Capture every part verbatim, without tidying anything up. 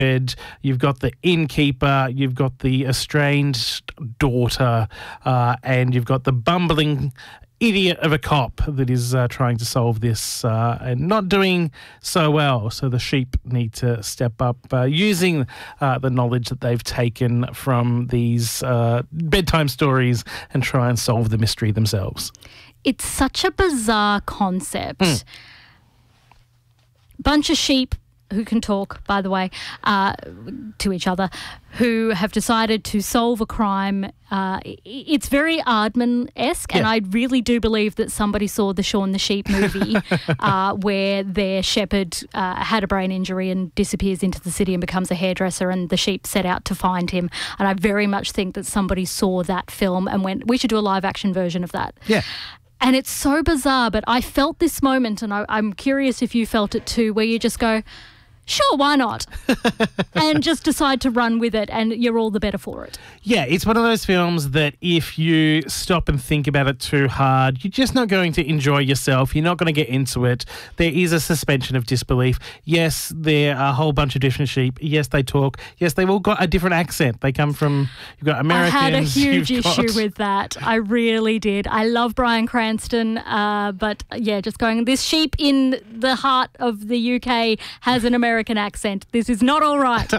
You've got the innkeeper, you've got the estranged daughter, uh, and you've got the bumbling idiot of a cop that is uh, trying to solve this uh, and not doing so well. So the sheep need to step up uh, using uh, the knowledge that they've taken from these uh, bedtime stories and try and solve the mystery themselves. It's such a bizarre concept. Mm. Bunch of sheep who can talk, by the way, uh, to each other, who have decided to solve a crime. Uh, it's very Aardman-esque, yeah. And I really do believe that somebody saw the Shaun the Sheep movie uh, where their shepherd uh, had a brain injury and disappears into the city and becomes a hairdresser, and the sheep set out to find him. And I very much think that somebody saw that film and went, we should do a live-action version of that. Yeah. And it's so bizarre, but I felt this moment, and I, I'm curious if you felt it too, where you just go, sure, why not? And just decide to run with it, and you're all the better for it. Yeah, it's one of those films that if you stop and think about it too hard, you're just not going to enjoy yourself. You're not going to get into it. There is a suspension of disbelief. Yes, there are a whole bunch of different sheep. Yes, they talk. Yes, they've all got a different accent. They come from, you've got Americans. I had a huge you've issue got... with that. I really did. I love Bryan Cranston, uh, but yeah, just going, this sheep in the heart of the U K has an American accent. This is not all right.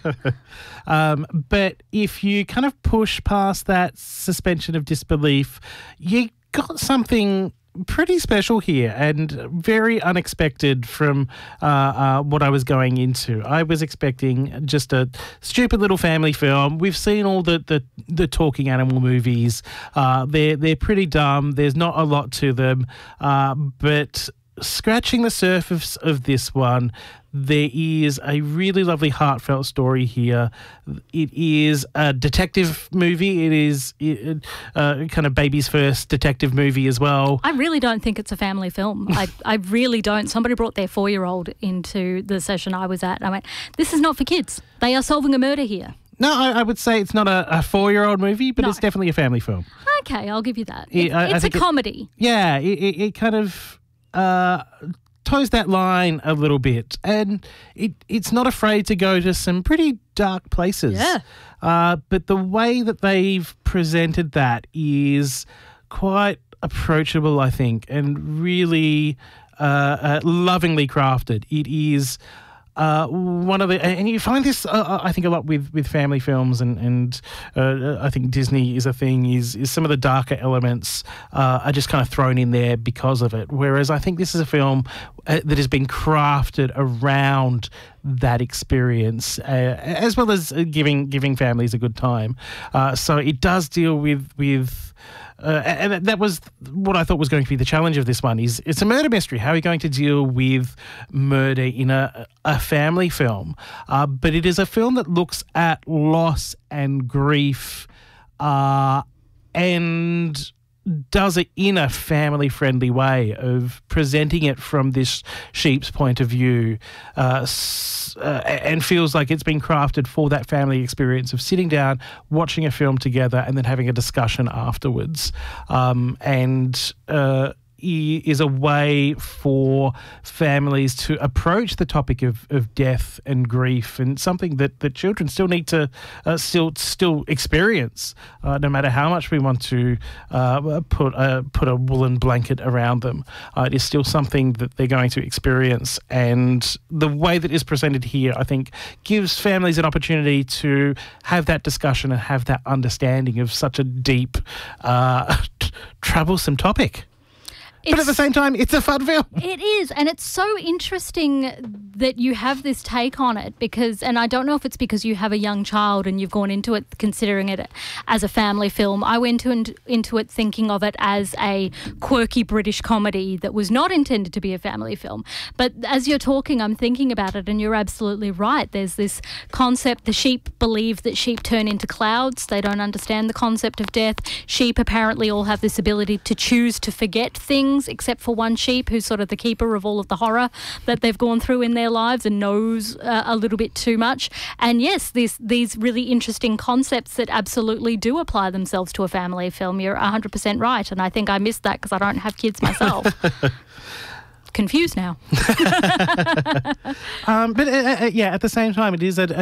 um, but if you kind of push past that suspension of disbelief, you got something pretty special here and very unexpected from uh, uh, what I was going into. I was expecting just a stupid little family film. We've seen all the the, the talking animal movies. Uh, they're they're pretty dumb. There's not a lot to them, uh, but scratching the surface of this one, there is a really lovely heartfelt story here. It is a detective movie. It is it, uh, kind of baby's first detective movie as well. I really don't think it's a family film. I, I really don't. Somebody brought their four-year-old into the session I was at, and I went, this is not for kids. They are solving a murder here. No, I, I would say it's not a, a four-year-old movie, but no. It's definitely a family film. Okay, I'll give you that. It, it, I, it's I a comedy. It, yeah, it, it, it kind of... Uh, toes that line a little bit, and it it's not afraid to go to some pretty dark places. Yeah. Uh, but the way that they've presented that is quite approachable, I think, and really uh, uh, lovingly crafted. It is uh, one of the, and you find this, uh, I think, a lot with, with family films, and and uh, I think Disney is a thing. Is is some of the darker elements uh, are just kind of thrown in there because of it. Whereas I think this is a film uh, that has been crafted around that experience, uh, as well as giving giving families a good time. Uh, so it does deal with with. Uh, and that was what I thought was going to be the challenge of this one. Is it's a murder mystery. How are you going to deal with murder in a a family film? Uh, but it is a film that looks at loss and grief, uh, and does it in a family-friendly way of presenting it from this sheep's point of view, uh, uh, and feels like it's been crafted for that family experience of sitting down, watching a film together, and then having a discussion afterwards. Um, and uh, is a way for families to approach the topic of, of death and grief, and something that, that children still need to uh, still still experience, uh, no matter how much we want to uh, put a, put a woolen blanket around them. Uh, it is still something that they're going to experience, and the way that is presented here, I think, gives families an opportunity to have that discussion and have that understanding of such a deep, uh, troublesome topic. But at the same time, it's a fun film. It is, and it's so interesting that you have this take on it because, and I don't know if it's because you have a young child and you've gone into it considering it as a family film. I went into, into it thinking of it as a quirky British comedy that was not intended to be a family film. But as you're talking, I'm thinking about it, and you're absolutely right. There's this concept, the sheep believe that sheep turn into clouds. They don't understand the concept of death. Sheep apparently all have this ability to choose to forget things, except for one sheep who's sort of the keeper of all of the horror that they've gone through in their lives and knows uh, a little bit too much. And yes, these these really interesting concepts that absolutely do apply themselves to a family film. You're one hundred percent right, and I think I missed that because I don't have kids myself. confused now. um, but uh, uh, yeah, at the same time, it is a,